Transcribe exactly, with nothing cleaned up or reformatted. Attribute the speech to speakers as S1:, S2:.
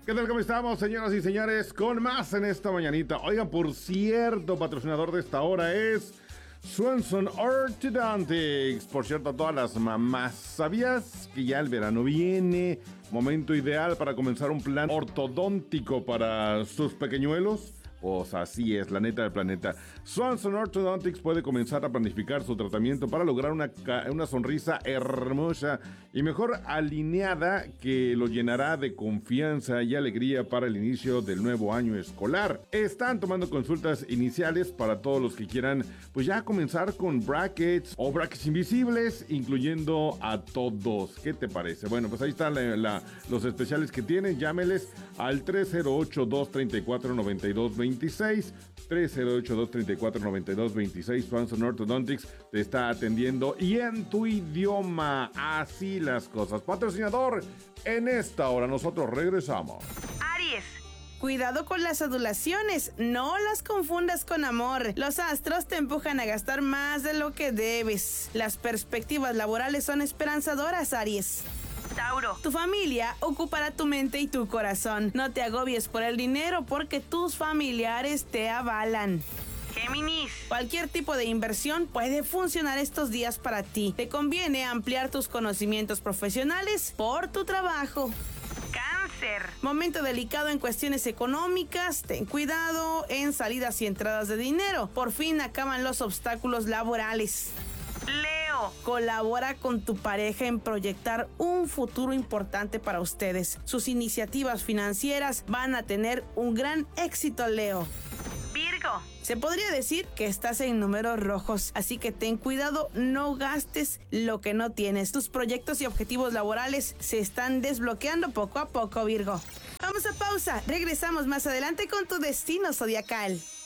S1: ¿Qué tal? ¿Cómo estamos, señoras y señores? Con más en esta mañanita. Oigan, por cierto, patrocinador de esta hora es Swanson Orthodontics. Por cierto, a todas las mamás, ¿sabías que ya el verano viene? Momento ideal para comenzar un plan ortodóntico para sus pequeñuelos. Pues así es, la neta del planeta. Swanson Orthodontics puede comenzar a planificar su tratamiento para lograr una, una sonrisa hermosa y mejor alineada que lo llenará de confianza y alegría para el inicio del nuevo año escolar. Están tomando consultas iniciales para todos los que quieran, pues ya comenzar con brackets o brackets invisibles, incluyendo a todos. ¿Qué te parece? Bueno, pues ahí están la, la, los especiales que tienen. Llámeles al tres cero ocho, dos tres cuatro, nueve dos dos seis, tres cero ocho, dos tres cuatro, nueve dos dos seis. Swanson Orthodontics te está atendiendo y en tu idioma. Así las cosas. Patrocinador, en esta hora nosotros regresamos.
S2: Aries. Cuidado con las adulaciones, no las confundas con amor. Los astros te empujan a gastar más de lo que debes. Las perspectivas laborales son esperanzadoras, Aries. Tauro. Tu familia ocupará tu mente y tu corazón. No te agobies por el dinero porque tus familiares te avalan. Géminis. Cualquier tipo de inversión puede funcionar estos días para ti. Te conviene ampliar tus conocimientos profesionales por tu trabajo. Cáncer. Momento delicado en cuestiones económicas. Ten cuidado en salidas y entradas de dinero. Por fin acaban los obstáculos laborales. Leo. Colabora con tu pareja en proyectar un futuro importante para ustedes. Sus iniciativas financieras van a tener un gran éxito, Leo. Virgo. Se podría decir que estás en números rojos, así que ten cuidado, no gastes lo que no tienes. Tus proyectos y objetivos laborales se están desbloqueando poco a poco, Virgo. Vamos a pausa, regresamos más adelante con tu destino zodiacal.